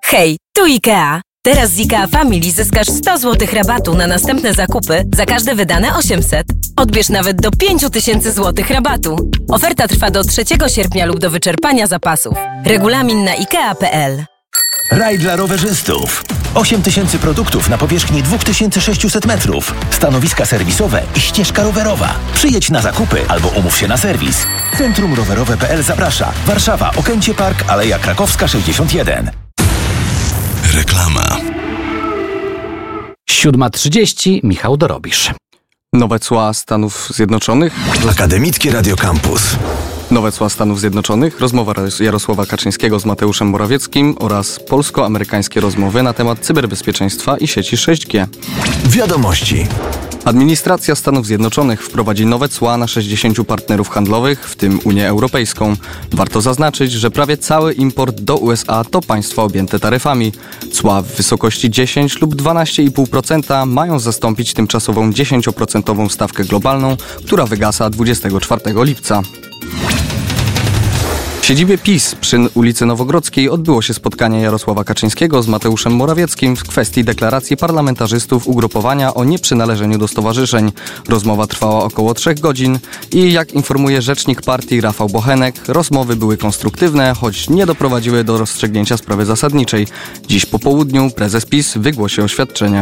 Hej, tu IKEA. Teraz z IKEA Family zyskasz 100 zł rabatu na następne zakupy za każde wydane 800. Odbierz nawet do 5000 zł rabatu. Oferta trwa do 3 sierpnia lub do wyczerpania zapasów. Regulamin na ikea.pl. Raj dla rowerzystów. 8000 produktów na powierzchni 2600 metrów. Stanowiska serwisowe i ścieżka rowerowa. Przyjedź na zakupy albo umów się na serwis. Centrum Rowerowe.pl zaprasza. Warszawa, Okęcie Park, Aleja Krakowska 61. Reklama. 7:30, Michał Dorobisz. Nowe cła Stanów Zjednoczonych. Akademickie Radio Campus. Nowe cła Stanów Zjednoczonych. Rozmowa Jarosława Kaczyńskiego z Mateuszem Morawieckim oraz polsko-amerykańskie rozmowy na temat cyberbezpieczeństwa i sieci 6G. Wiadomości. Administracja Stanów Zjednoczonych wprowadzi nowe cła na 60 partnerów handlowych, w tym Unię Europejską. Warto zaznaczyć, że prawie cały import do USA to państwa objęte taryfami. Cła w wysokości 10 lub 12,5% mają zastąpić tymczasową 10% stawkę globalną, która wygasa 24 lipca. W siedzibie PiS przy ulicy Nowogrodzkiej odbyło się spotkanie Jarosława Kaczyńskiego z Mateuszem Morawieckim w kwestii deklaracji parlamentarzystów ugrupowania o nieprzynależeniu do stowarzyszeń. Rozmowa trwała około 3 godzin i jak informuje rzecznik partii Rafał Bochenek, rozmowy były konstruktywne, choć nie doprowadziły do rozstrzygnięcia sprawy zasadniczej. Dziś po południu prezes PiS wygłosi oświadczenie.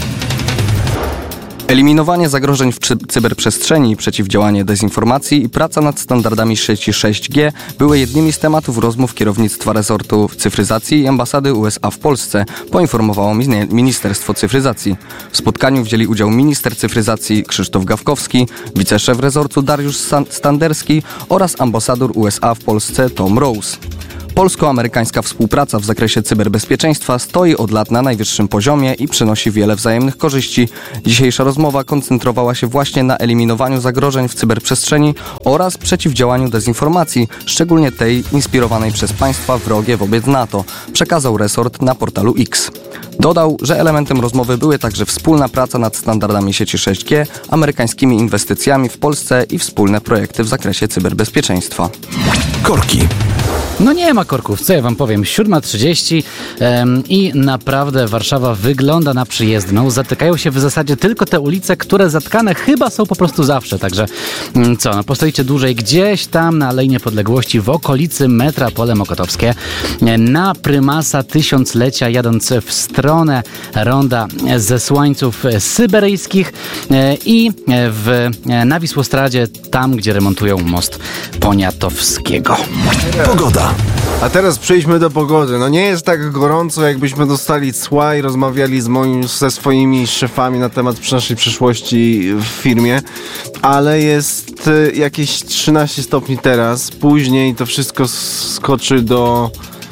Eliminowanie zagrożeń w cyberprzestrzeni, przeciwdziałanie dezinformacji i praca nad standardami sieci 6G były jednymi z tematów rozmów kierownictwa resortu cyfryzacji i ambasady USA w Polsce, poinformowało Ministerstwo Cyfryzacji. W spotkaniu wzięli udział minister cyfryzacji Krzysztof Gawkowski, wiceszef resortu Dariusz Standerski oraz ambasador USA w Polsce Tom Rose. Polsko-amerykańska współpraca w zakresie cyberbezpieczeństwa stoi od lat na najwyższym poziomie i przynosi wiele wzajemnych korzyści. Dzisiejsza rozmowa koncentrowała się właśnie na eliminowaniu zagrożeń w cyberprzestrzeni oraz przeciwdziałaniu dezinformacji, szczególnie tej inspirowanej przez państwa wrogie wobec NATO, przekazał resort na portalu X. Dodał, że elementem rozmowy były także wspólna praca nad standardami sieci 6G, amerykańskimi inwestycjami w Polsce i wspólne projekty w zakresie cyberbezpieczeństwa. Korki. No nie ma korków, co ja wam powiem, 7:30 i naprawdę Warszawa wygląda na przyjezdną. Zatykają się w zasadzie tylko te ulice, które zatkane chyba są po prostu zawsze, także postoicie dłużej gdzieś tam na Alei Niepodległości w okolicy metra Pole Mokotowskie, na prymasa tysiąclecia jadąc w stronę ronda Zesłańców Syberyjskich i na Wisłostradzie, tam gdzie remontują most Poniatowskiego. Pogoda. A teraz przejdźmy do pogody. No nie jest tak gorąco, jakbyśmy dostali cła i rozmawiali ze swoimi szefami na temat naszej przyszłości w firmie, ale jest jakieś 13 stopni teraz. Później to wszystko skoczy do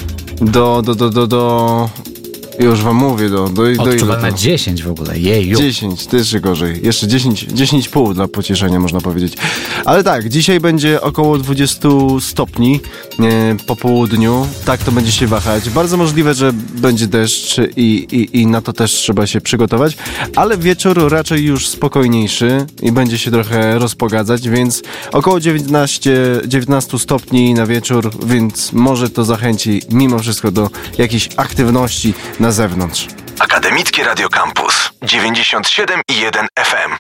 już wam mówię, odczuwa na 10 w ogóle, jeju. 10, to jeszcze gorzej. Jeszcze 10,5 dla pocieszenia, można powiedzieć. Ale tak, dzisiaj będzie około 20 stopni po południu. Tak to będzie się wahać. Bardzo możliwe, że będzie deszcz i na to też trzeba się przygotować. Ale wieczór raczej już spokojniejszy i będzie się trochę rozpogadzać, więc około 19 stopni na wieczór, więc może to zachęci mimo wszystko do jakiejś aktywności na zewnątrz. Akademickie Radio Campus 97,1 FM.